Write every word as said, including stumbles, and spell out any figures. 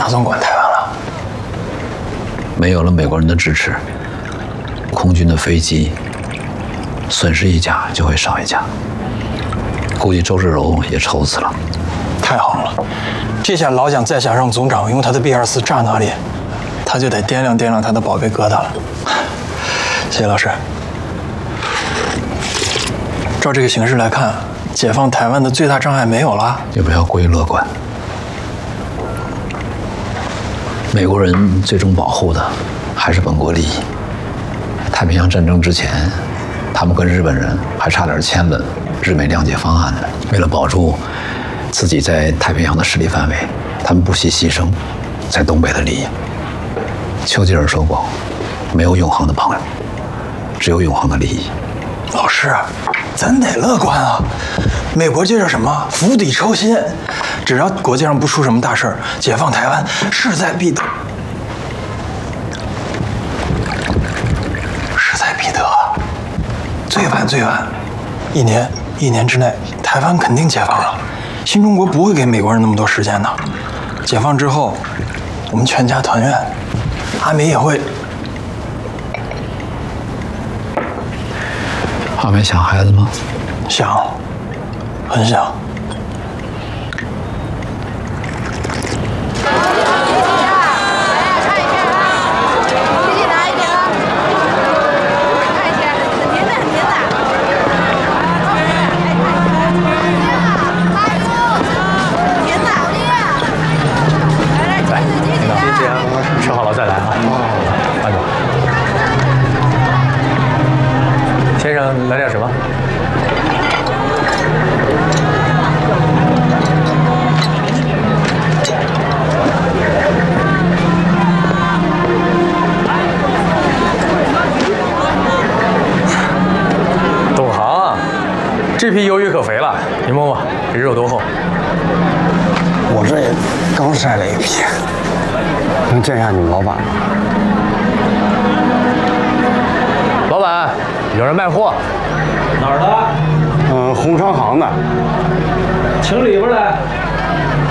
总管台湾了？ 没有了美国人的支持，空军的飞机损失一架就会少一架，估计周志柔也愁死了。 太好了，这下老蒋再想让总长用他的 B 二四炸那里，他就得掂量掂量他的宝贝疙瘩了。谢谢老师。照这个形势来看，解放台湾的最大障碍没有了。 要不要过于乐观？美国人最终保护的还是本国利益。太平洋战争之前，他们跟日本人还差点签了日美谅解方案呢。为了保住自己在太平洋的势力范围，他们不惜牺牲在东北的利益。丘吉尔说过，没有永恒的朋友，只有永恒的利益。 老师，咱得乐观啊！美国这叫什么？釜底抽薪。只要国际上不出什么大事儿，解放台湾势在必得。势在必得，最晚最晚，一年一年之内，台湾肯定解放了。新中国不会给美国人那么多时间的。解放之后，我们全家团圆，阿美也会。 阿美想孩子吗？ 想，很想。 吃好了再来啊！慢走。先生，来点什么？懂行啊！这批鱿鱼可肥了，你摸摸，这肉多厚？ 我这也刚晒了一批。能见一下你们老板吗？ 老板，有人卖货。 哪儿的？ 嗯，红商行的。 请里边来。